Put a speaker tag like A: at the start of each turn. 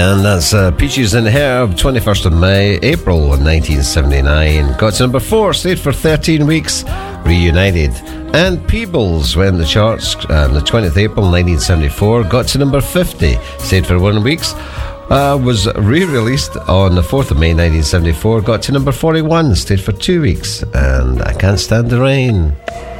A: And that's Peaches and Herb, 21st of May, April 1979. Got to number 4, stayed for 13 weeks, reunited. And Peebles went in the charts on the 20th of April 1974, got to number 50, stayed for 1 week. Was re-released on the 4th of May 1974, got to number 41, stayed for 2 weeks. And I Can't Stand the Rain.